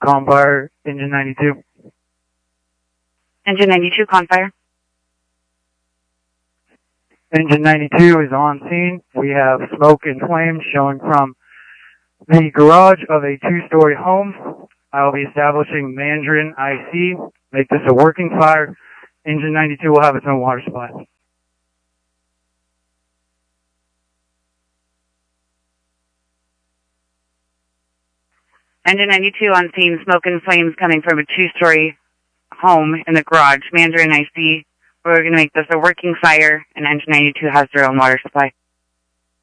Confire, engine 92. Engine 92, Confire. Engine 92 is on scene. We have smoke and flames showing from the garage of a two-story home. I will be establishing Mandarin IC. Make this a working fire. Engine 92 will have its own water supply. Engine 92 on scene, smoke and flames coming from a two-story home in the garage. Mandarin IC. We're going to make this a working fire, and Engine 92 has their own water supply.